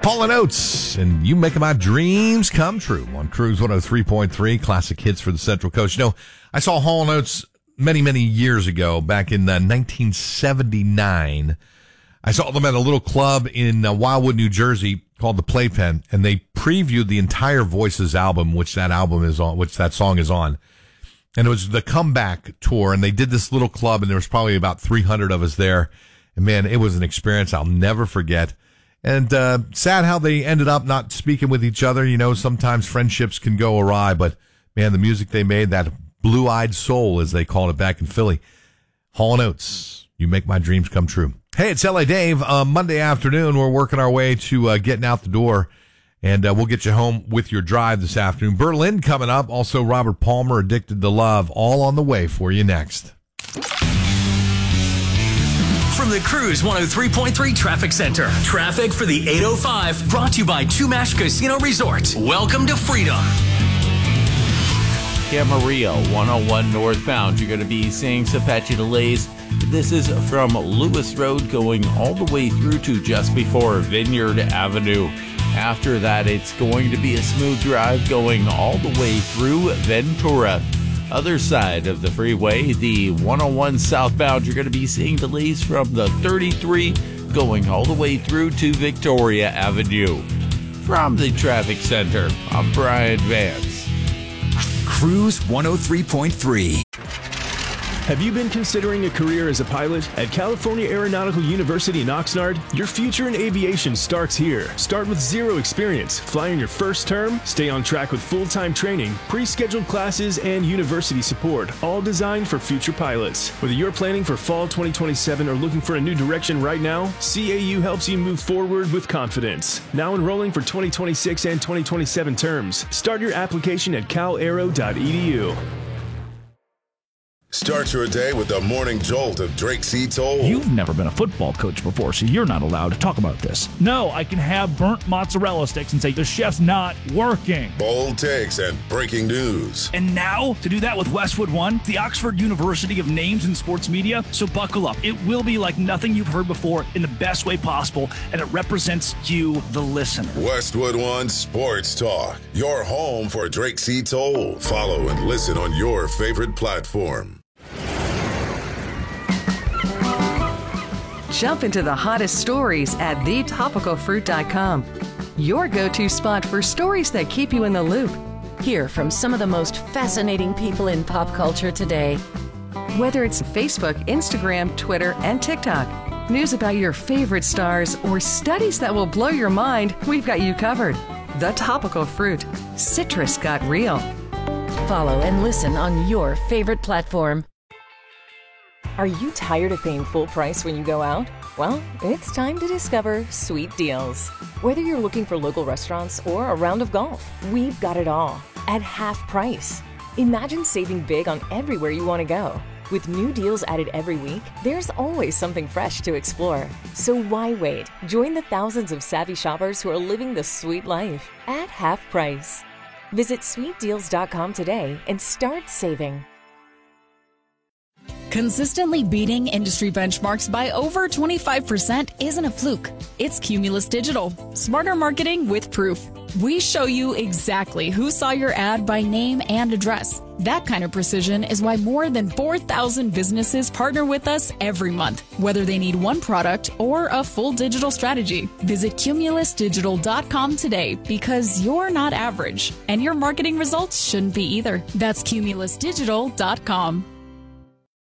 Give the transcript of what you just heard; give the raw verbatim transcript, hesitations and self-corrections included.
Hall and Oates, and you make my dreams come true on Cruise one oh three point three, classic hits for the Central Coast. You know, I saw Hall and Oates many, many years ago, back in uh, nineteen seventy-nine. I saw them at a little club in uh, Wildwood, New Jersey called the Playpen, and they previewed the entire Voices album, which that album is on, which that song is on. And it was the comeback tour, and they did this little club, and there was probably about three hundred of us there. And man, it was an experience I'll never forget. And uh, sad how they ended up not speaking with each other. You know, sometimes friendships can go awry, but man, the music they made, that blue-eyed soul, as they called it back in Philly. Hall and Oates, you make my dreams come true. Hey, it's L A Dave. Uh, Monday afternoon, we're working our way to uh, getting out the door, and uh, we'll get you home with your drive this afternoon. Berlin coming up. Also, Robert Palmer, Addicted to Love, all on the way for you next. From the Cruise one oh three point three Traffic Center. Traffic for the eight oh five brought to you by Chumash Casino Resort. Welcome to freedom. Camarillo, one oh one northbound. You're going to be seeing some patchy delays. This is from Lewis Road going all the way through to just before Vineyard Avenue. After that, it's going to be a smooth drive going all the way through Ventura. Other side of the freeway, the one oh one southbound, you're going to be seeing delays from the thirty-three going all the way through to Victoria Avenue. From the traffic center, I'm Brian Vance. Cruise one oh three point three. Have you been considering a career as a pilot? At California Aeronautical University in Oxnard, your future in aviation starts here. Start with zero experience, fly in your first term, stay on track with full-time training, pre-scheduled classes, and university support, all designed for future pilots. Whether you're planning for fall twenty twenty-seven or looking for a new direction right now, C A U helps you move forward with confidence. Now enrolling for twenty twenty-six and twenty twenty-seven terms. Start your application at cal aero dot e d u. Start your day with the morning jolt of Drake C. Toll. You've never been a football coach before, so you're not allowed to talk about this. No, I can have burnt mozzarella sticks and say the chef's not working. Bold takes and breaking news. And now, to do that with Westwood One, the Oxford University of Names in Sports Media. So buckle up. It will be like nothing you've heard before in the best way possible, and it represents you, the listener. Westwood One Sports Talk, your home for Drake C. Toll. Follow and listen on your favorite platform. Jump into the hottest stories at the topical fruit dot com. Your go-to spot for stories that keep you in the loop. Hear from some of the most fascinating people in pop culture today. Whether it's Facebook, Instagram, Twitter, and TikTok, news about your favorite stars, or studies that will blow your mind, we've got you covered. The Topical Fruit. Citrus got real. Follow and listen on your favorite platform. Are you tired of paying full price when you go out? Well, it's time to discover Sweet Deals. Whether you're looking for local restaurants or a round of golf, we've got it all at half price. Imagine saving big on everywhere you want to go. With new deals added every week, there's always something fresh to explore. So why wait? Join the thousands of savvy shoppers who are living the sweet life at half price. Visit sweet deals dot com today and start saving. Consistently beating industry benchmarks by over twenty-five percent isn't a fluke. It's Cumulus Digital. Smarter marketing with proof. We show you exactly who saw your ad by name and address. That kind of precision is why more than four thousand businesses partner with us every month, whether they need one product or a full digital strategy. Visit cumulus digital dot com today because you're not average, and your marketing results shouldn't be either. That's cumulus digital dot com.